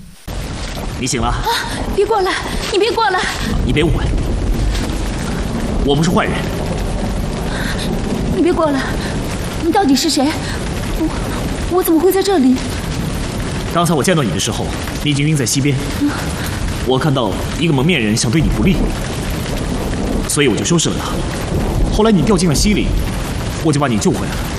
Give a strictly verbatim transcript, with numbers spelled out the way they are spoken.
你醒了？啊！ 别过来！你别过来！ 你别误会，我不是坏人。 你别过来！你到底是谁？我我怎么会在这里？ 刚才我见到你的时候，你已经晕在溪边。嗯、我看到一个蒙面人想对你不利，所以我就收拾了他。后来你掉进了溪里，我就把你救回来了。